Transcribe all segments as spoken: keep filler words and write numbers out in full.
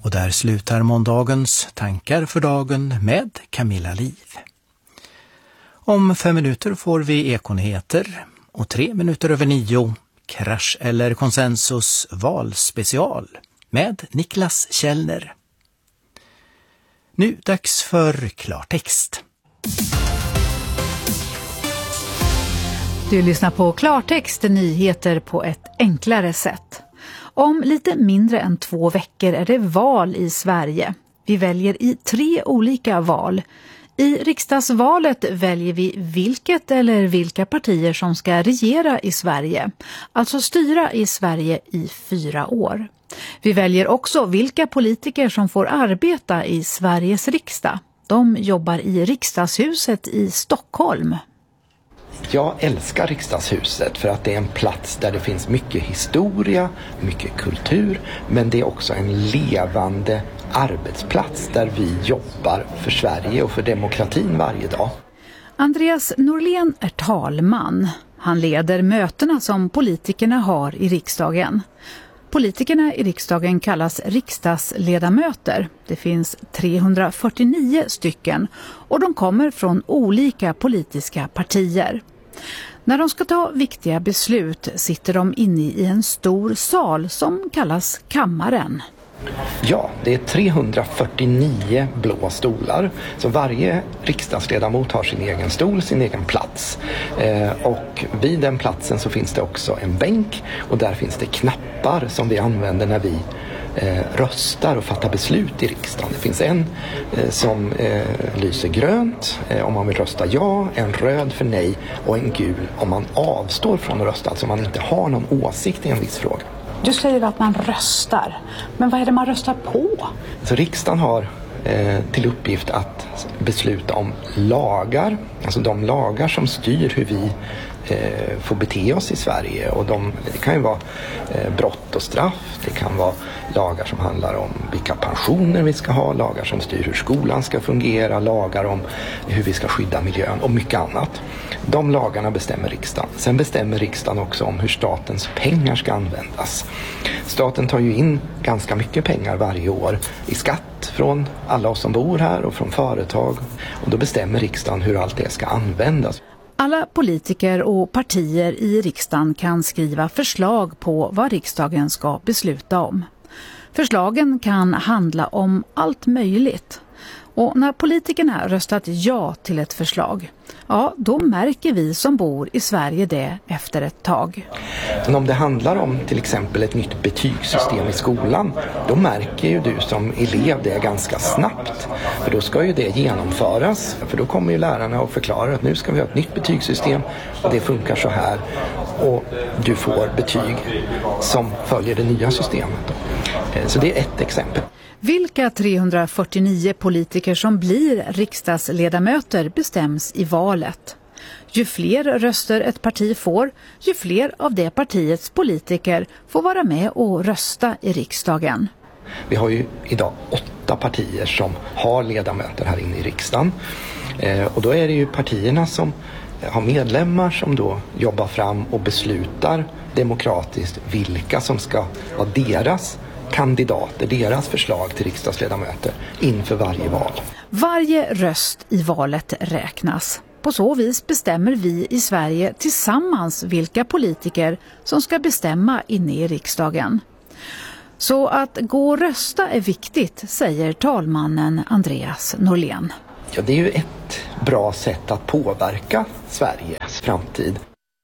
Och där slutar måndagens tankar för dagen med Camilla Liv. Om fem minuter får vi Ekonyheter och tre minuter över nio Krasch eller konsensus valspecial med Niklas Källner. Nu dags för klartext. Du lyssnar på Klartext, nyheter på ett enklare sätt. Om lite mindre än två veckor är det val i Sverige. Vi väljer i tre olika val. I riksdagsvalet väljer vi vilket eller vilka partier som ska regera i Sverige. Alltså styra i Sverige i fyra år. Vi väljer också vilka politiker som får arbeta i Sveriges riksdag. De jobbar i riksdagshuset i Stockholm. Jag älskar riksdagshuset för att det är en plats där det finns mycket historia, mycket kultur, men det är också en levande arbetsplats där vi jobbar för Sverige och för demokratin varje dag. Andreas Norlén är talman. Han leder mötena som politikerna har i riksdagen. Politikerna i riksdagen kallas riksdagsledamöter. Det finns trehundrafyrtionio stycken och de kommer från olika politiska partier. När de ska ta viktiga beslut sitter de inne i en stor sal som kallas kammaren. Ja, det är trehundrafyrtionio blå stolar. Så varje riksdagsledamot har sin egen stol, sin egen plats. Eh, och vid den platsen så finns det också en bänk och där finns det knappar som vi använder när vi eh, röstar och fattar beslut i riksdagen. Det finns en eh, som eh, lyser grönt eh, om man vill rösta ja, en röd för nej och en gul om man avstår från att rösta, alltså om man inte har någon åsikt i en viss fråga. Du säger att man röstar, men vad är det man röstar på? Så riksdagen har eh, till uppgift att besluta om lagar, alltså de lagar som styr hur vi eh, får bete oss i Sverige. Och de, det kan ju vara eh, brott och straff, det kan vara lagar som handlar om vilka pensioner vi ska ha, lagar som styr hur skolan ska fungera, lagar om hur vi ska skydda miljön och mycket annat. De lagarna bestämmer riksdagen. Sen bestämmer riksdagen också om hur statens pengar ska användas. Staten tar ju in ganska mycket pengar varje år i skatt från alla oss som bor här och från företag. Och då bestämmer riksdagen hur allt det ska användas. Alla politiker och partier i riksdagen kan skriva förslag på vad riksdagen ska besluta om. Förslagen kan handla om allt möjligt. Och när politikerna röstat ja till ett förslag, ja, då märker vi som bor i Sverige det efter ett tag. Men om det handlar om till exempel ett nytt betygssystem i skolan, då märker ju du som elev det ganska snabbt. För då ska ju det genomföras, för då kommer ju lärarna och förklarar att nu ska vi ha ett nytt betygssystem och det funkar så här. Och du får betyg som följer det nya systemet. Så det är ett exempel. Vilka trehundrafyrtionio politiker som blir riksdagsledamöter bestäms i valet. Ju fler röster ett parti får, ju fler av det partiets politiker får vara med och rösta i riksdagen. Vi har ju idag åtta partier som har ledamöter här inne i riksdagen. Eh, och då är det ju partierna som har medlemmar som då jobbar fram och beslutar demokratiskt vilka som ska vara deras kandidater, deras förslag till riksdagsledamöter inför varje val. Varje röst i valet räknas. På så vis bestämmer vi i Sverige tillsammans vilka politiker som ska bestämma inne i riksdagen. Så att gå och rösta är viktigt, säger talmannen Andreas Norlén. Ja, det är ju ett bra sätt att påverka Sveriges framtid.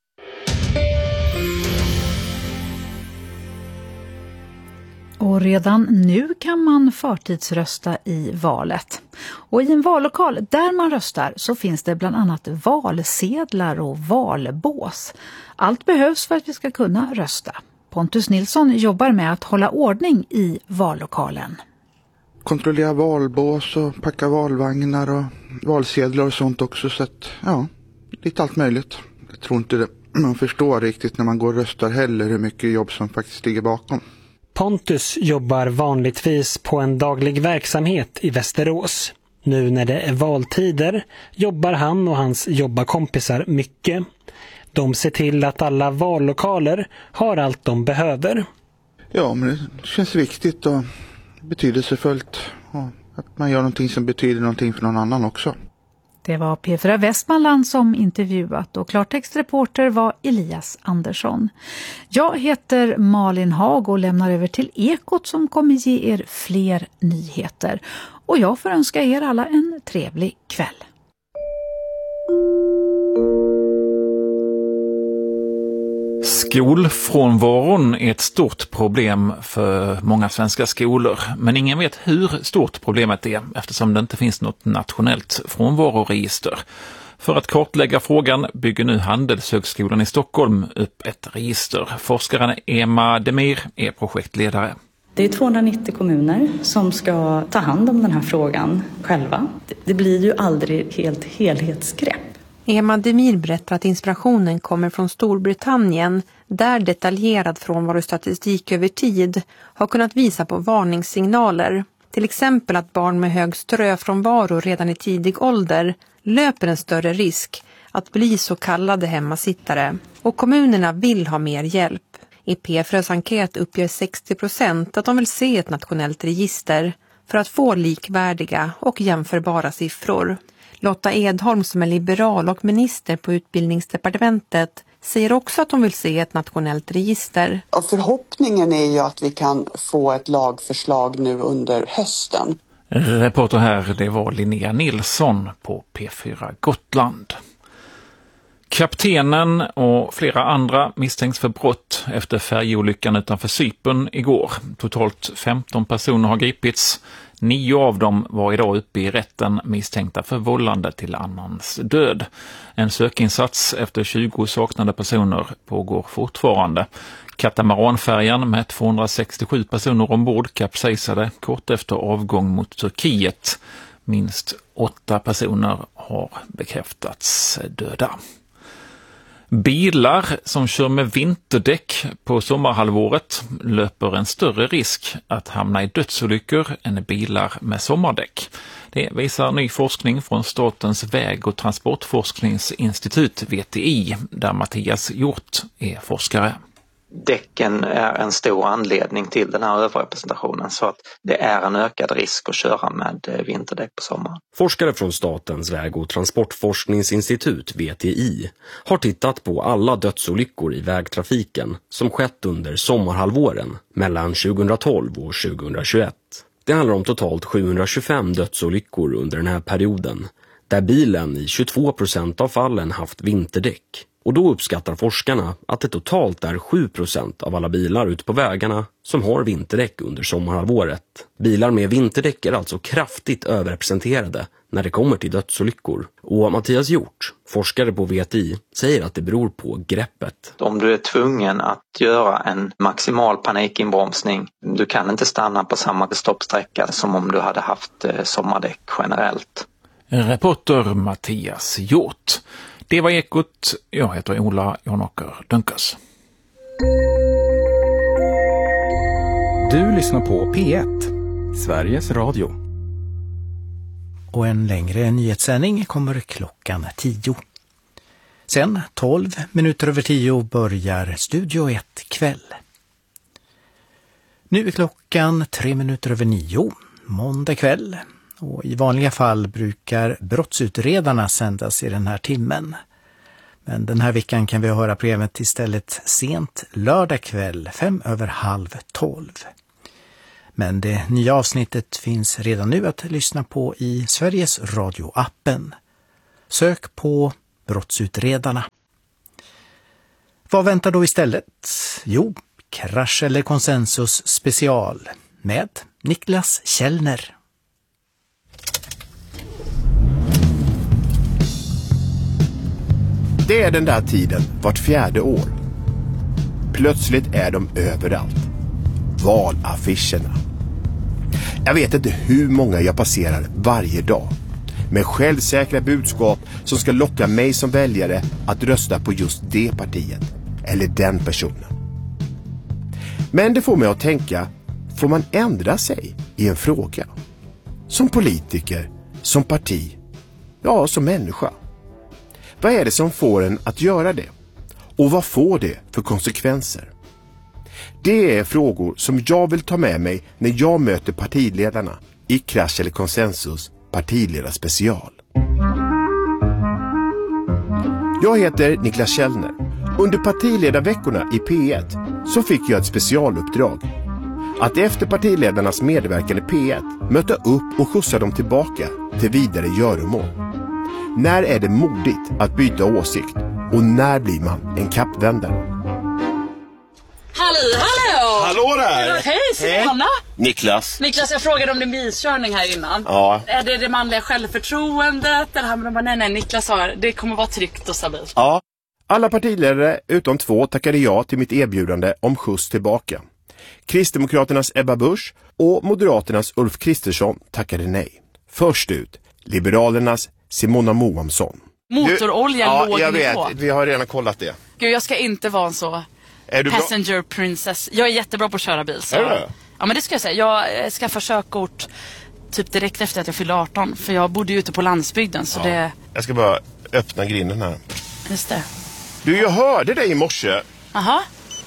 Och redan nu kan man förtidsrösta i valet. Och i en vallokal där man röstar så finns det bland annat valsedlar och valbås. Allt behövs för att vi ska kunna rösta. Pontus Nilsson jobbar med att hålla ordning i vallokalen. Kontrollera valbås och packa valvagnar och valsedlar och sånt också. Så att, ja, lite allt möjligt. Jag tror inte det, man förstår riktigt när man går och röstar heller hur mycket jobb som faktiskt ligger bakom. Pontus jobbar vanligtvis på en daglig verksamhet i Västerås. Nu när det är valtider jobbar han och hans jobbarkompisar mycket. De ser till att alla vallokaler har allt de behöver. Ja, men det känns viktigt att betydelsefullt. Och att man gör någonting som betyder någonting för någon annan också. Det var P fyra Västmanland som intervjuat och klartextreporter var Elias Andersson. Jag heter Malin Hag och lämnar över till Ekot som kommer ge er fler nyheter. Och jag får önska er alla en trevlig kväll. Skolfrånvaron är ett stort problem för många svenska skolor, men ingen vet hur stort problemet är eftersom det inte finns något nationellt frånvaroregister. För att kartlägga frågan bygger nu Handelshögskolan i Stockholm upp ett register. Forskaren Emma Demir är projektledare. Det är tvåhundranittio kommuner som ska ta hand om den här frågan själva. Det blir ju aldrig helt helhetsgrepp. Emma Demir berättar att inspirationen kommer från Storbritannien där detaljerad frånvarostatistik över tid har kunnat visa på varningssignaler. Till exempel att barn med hög ströfrånvaro redan i tidig ålder löper en större risk att bli så kallade hemmasittare. Och kommunerna vill ha mer hjälp. I P fyras enkät uppger sextio procent att de vill se ett nationellt register för att få likvärdiga och jämförbara siffror. Lotta Edholm som är liberal och minister på utbildningsdepartementet säger också att de vill se ett nationellt register. Och förhoppningen är ju att vi kan få ett lagförslag nu under hösten. Reporter här, det var Linnea Nilsson på P fyra Gotland. Kaptenen och flera andra misstänks för brott efter färjeolyckan utanför Cypern igår. Totalt femton personer har gripits. Nio av dem var idag uppe i rätten misstänkta för vållande till annans död. En sökinsats efter tjugo saknade personer pågår fortfarande. Katamaranfärjan med tvåhundrasextiosju personer ombord kapsejsade kort efter avgång mot Turkiet. Minst åtta personer har bekräftats döda. Bilar som kör med vinterdäck på sommarhalvåret löper en större risk att hamna i dödsolyckor än bilar med sommardäck. Det visar ny forskning från Statens väg- och transportforskningsinstitut V T I, där Mattias Hjort är forskare. Däcken är en stor anledning till den här överrepresentationen, så att det är en ökad risk att köra med vinterdäck på sommaren. Forskare från Statens väg- och transportforskningsinstitut V T I har tittat på alla dödsolyckor i vägtrafiken som skett under sommarhalvåren mellan tjugohundratolv och tjugohundratjugoett. Det handlar om totalt sjuhundratjugofem dödsolyckor under den här perioden, där bilen i tjugotvå procent av fallen haft vinterdäck. Och då uppskattar forskarna att det totalt är sju procent av alla bilar ute på vägarna som har vinterdäck under sommarhalvåret. Bilar med vinterdäck är alltså kraftigt överrepresenterade när det kommer till dödsolyckor. Och Mattias Hjort, forskare på V T I, säger att det beror på greppet. Om du är tvungen att göra en maximal panikinbromsning, du kan inte stanna på samma stoppsträcka som om du hade haft sommardäck generellt. Reporter Mattias Hjort. Det var Ekot. Jag heter Ola Jonåker Dunkas. Du lyssnar på P ett, Sveriges Radio. Och en längre nyhetssändning kommer klockan tio. Sen tolv minuter över tio börjar Studio ett kväll. Nu är klockan tre minuter över nio, måndag kväll. Och i vanliga fall brukar brottsutredarna sändas i den här timmen. Men den här veckan kan vi höra programmet istället sent lördag kväll, fem över halv tolv. Men det nya avsnittet finns redan nu att lyssna på i Sveriges Radio-appen. Sök på brottsutredarna. Vad väntar då istället? Jo, Krasch eller konsensus special med Niklas Källner. Det är den där tiden, vart fjärde år. Plötsligt är de överallt. Valaffischerna. Jag vet inte hur många jag passerar varje dag. Med självsäkra budskap som ska locka mig som väljare att rösta på just det partiet. Eller den personen. Men det får mig att tänka, får man ändra sig i en fråga? Som politiker, som parti, ja som människa. Vad är det som får en att göra det? Och vad får det för konsekvenser? Det är frågor som jag vill ta med mig när jag möter partiledarna i Krasch eller konsensus partiledarspecial. Jag heter Niklas Källner. Under partiledarveckorna i P ett så fick jag ett specialuppdrag. Att efter partiledarnas medverkan i P ett möta upp och skjutsa dem tillbaka till vidare göromål. När är det modigt att byta åsikt och när blir man en kappvändare? Halli, hallå! Hallå där! Hej, Simona! Niklas. Niklas, jag frågade om din bilkörning här innan. Ja. Är det det manliga självförtroendet? Det här med bara, nej, nej, Niklas sa det kommer vara tryggt och stabilt. Ja. Alla partiledare utom två tackade ja till mitt erbjudande om skjuts tillbaka. Kristdemokraternas Ebba Busch och Moderaternas Ulf Kristersson tackade nej. Först ut, Liberalernas Simona Moamsson. Motorolja ja, låg jag nivå. vet. Vi har redan kollat det. Gud, jag ska inte vara en så är du passenger bra? princess. Jag är jättebra på att köra bil. Så. Är det? Ja, men det ska jag säga. Jag skaffade körkort typ direkt efter att jag fyllde arton. För jag bodde ju ute på landsbygden. Så Ja. det... Jag ska bara öppna grinden här. Just det. Du, jag hörde dig i morse. Aha.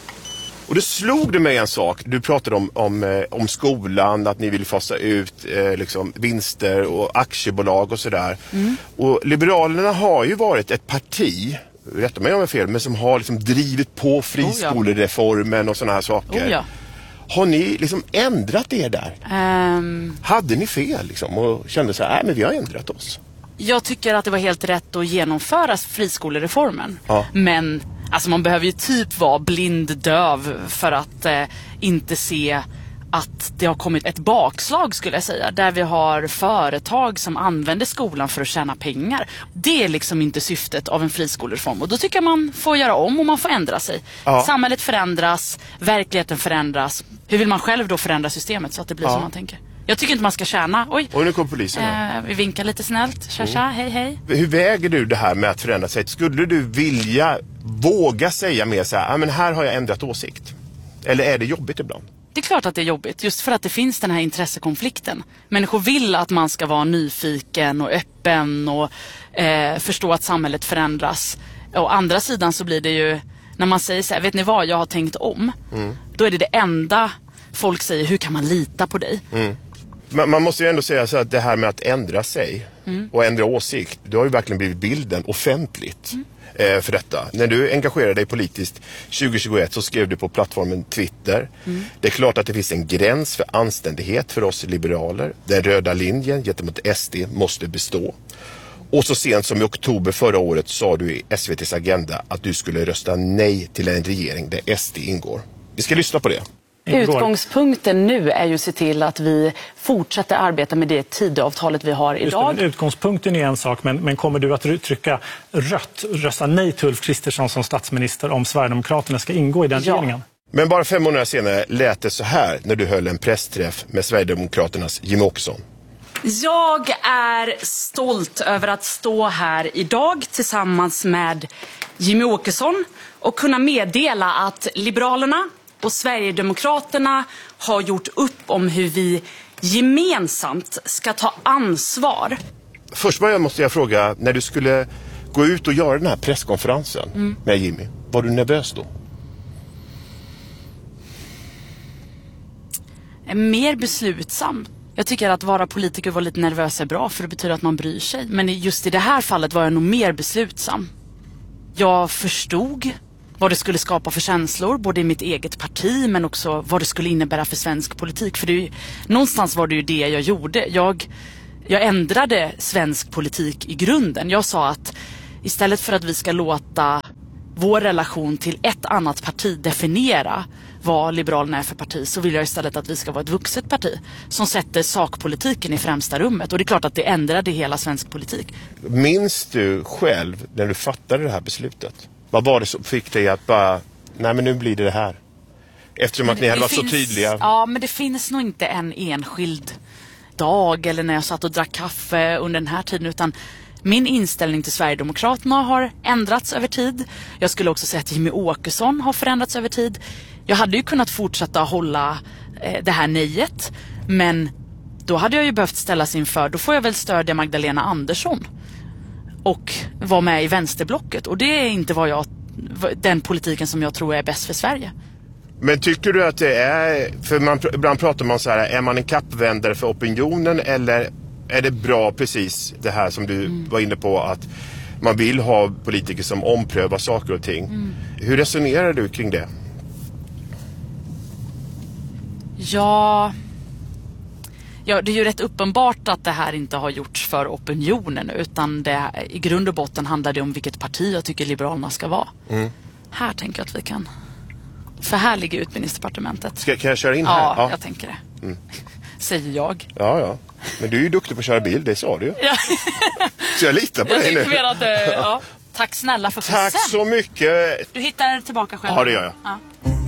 Och det slog det mig en sak. Du pratade om, om, eh, om skolan, att ni vill fasa ut eh, liksom, vinster och aktiebolag och sådär. Mm. Och Liberalerna har ju varit ett parti, rätta mig om jag är fel, men som har liksom drivit på friskolereformen och sådana här saker. Oh, ja. Har ni liksom ändrat er där? Um... Hade ni fel liksom och kände så här, nej men vi har ändrat oss? Jag tycker att det var helt rätt att genomföra friskolereformen. Ja. Men alltså man behöver ju typ vara blind döv för att eh, inte se att det har kommit ett bakslag, skulle jag säga. Där vi har företag som använder skolan för att tjäna pengar. Det är liksom inte syftet av en friskolereform. Och då tycker jag man får göra om och man får ändra sig. Ja. Samhället förändras, verkligheten förändras. Hur vill man själv då förändra systemet så att det blir Ja. som man tänker? Jag tycker inte man ska tjäna. Oj, och nu kom polisen. eh, vi vinkar lite snällt. Tja, tja, hej, hej. Hur väger du det här med att förändra sig? Skulle du vilja våga säga mer så här, ah, men här har jag ändrat åsikt? Eller är det jobbigt ibland? Det är klart att det är jobbigt, just för att det finns den här intressekonflikten. Människor vill att man ska vara nyfiken och öppen och eh, förstå att samhället förändras. Å andra sidan så blir det ju, när man säger så här, vet ni vad, jag har tänkt om. Mm. Då är det det enda folk säger, hur kan man lita på dig? Mm. Man, man måste ju ändå säga så att det här med att ändra sig mm. och ändra åsikt, du har ju verkligen blivit bilden offentligt. Mm. För detta. När du engagerade dig politiskt tjugo tjugoett så skrev du på plattformen Twitter. Mm. Det är klart att det finns en gräns för anständighet för oss liberaler. Den röda linjen gentemot S D måste bestå. Och så sent som i oktober förra året sa du i S V T:s Agenda att du skulle rösta nej till en regering där S D ingår. Vi ska lyssna på det. Utgångspunkten nu är ju att se till att vi fortsätter arbeta med det tidavtalet vi har idag. Det, utgångspunkten är en sak, men, men kommer du att trycka rött, rösta nej till Ulf Kristersson som statsminister om Sverigedemokraterna ska ingå i den ja. regeringen? Men bara fem månader senare lät det så här när du höll en pressträff med Sverigedemokraternas Jimmie Åkesson. Jag är stolt över att stå här idag tillsammans med Jimmie Åkesson och kunna meddela att Liberalerna och Sverigedemokraterna har gjort upp om hur vi gemensamt ska ta ansvar. Först början måste jag fråga, när du skulle gå ut och göra den här presskonferensen mm. med Jimmie, var du nervös då? Mer beslutsam. Jag tycker att vara politiker och vara lite nervös är bra, för det betyder att man bryr sig. Men just i det här fallet var jag nog mer beslutsam. Jag förstod vad det skulle skapa för känslor, både i mitt eget parti men också vad det skulle innebära för svensk politik. För det är ju, någonstans var det ju det jag gjorde. Jag, jag ändrade svensk politik i grunden. Jag sa att istället för att vi ska låta vår relation till ett annat parti definiera vad Liberalerna är för parti, så vill jag istället att vi ska vara ett vuxet parti som sätter sakpolitiken i främsta rummet. Och det är klart att det ändrade hela svensk politik. Minns du själv när du fattade det här beslutet? Vad var det som fick dig att bara, nej men nu blir det det här? Eftersom att ni hade varit så tydliga. Ja, men det finns nog inte en enskild dag eller när jag satt och drack kaffe under den här tiden, utan min inställning till Sverigedemokraterna har ändrats över tid. Jag skulle också säga att Jimmie Åkesson har förändrats över tid. Jag hade ju kunnat fortsätta hålla eh, det här nejet, men då hade jag ju behövt ställas inför, då får jag väl stödja Magdalena Andersson och vara med i vänsterblocket. Och det är inte vad jag, den politiken som jag tror är bäst för Sverige. Men tycker du att det är, för man, ibland pratar man så här, är man en kappvändare för opinionen eller är det bra precis det här som du mm. var inne på att man vill ha politiker som omprövar saker och ting. Mm. Hur resonerar du kring det? Ja, ja, det är ju rätt uppenbart att det här inte har gjorts för opinionen utan det, i grund och botten handlar det om vilket parti jag tycker Liberalerna ska vara. Mm. Här tänker jag att vi kan... För här ligger utbildningsdepartementet. Ska, kan jag köra in här? Ja, ja. Jag tänker det. Mm. Säger jag. Ja, ja. Men du är ju duktig på att köra bil, det sa du ju. Ja. Så jag litar på jag dig nu. Mer att, ja. Tack snälla för skjutsen. Tack så mycket. Du hittar tillbaka själv. Ja, det gör jag. Ja.